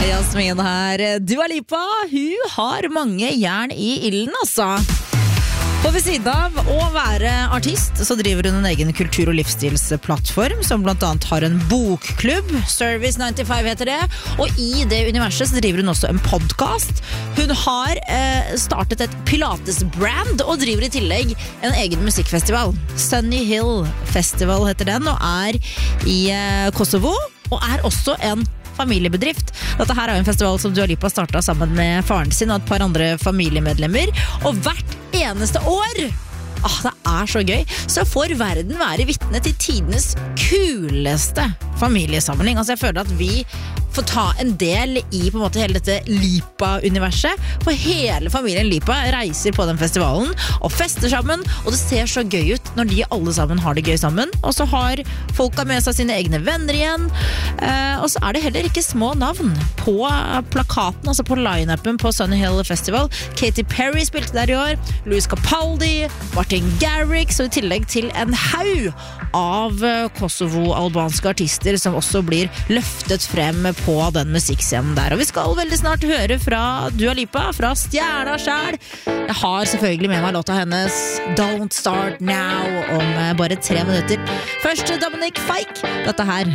Jasmin her. Dua Lipa, hun har mange jern i ilden, altså. Og ved siden av å være artist, så driver hun en egen kultur- og livsstilsplattform, som blant annet har en bokklubb, Service 95 heter det, og i det universet så driver hun også en podcast. Hun har startet et pilates-brand, og driver i tillegg en egen musikkfestival. Sunny Hill Festival heter den, og er i Kosovo, og er også en familiebedrift. Dette her er jo en festival som Dua Lipa startet sammen med faren sin og et par andre familiemedlemmer, og hvert eneste år det er så gøy, så får verden være vitne til tidenes kuleste familiesamling. Altså jeg føler at vi får ta en del i på en måte hele dette Lipa-universet, for hele familien Lipa reiser på den festivalen og fester sammen, og det ser så gøy ut når de alle sammen har det gøy sammen, og så har folka med seg sine egne venner igjen, og så er det heller ikke små navn på plakaten, altså på line-upen på Sunny Hill Festival. Katy Perry spilte der i år, Louis Capaldi, Martin Garrix, og i tillegg til en haug av Kosovo-albanske artister som også blir løftet frem på den musikkscenen der. Og vi skal veldig snart høre fra Dua Lipa, fra stjerna selv. Jeg har selvfølgelig med meg låta hennes Don't Start Now om bare 3 minutter. Først Dominic Fike, dette her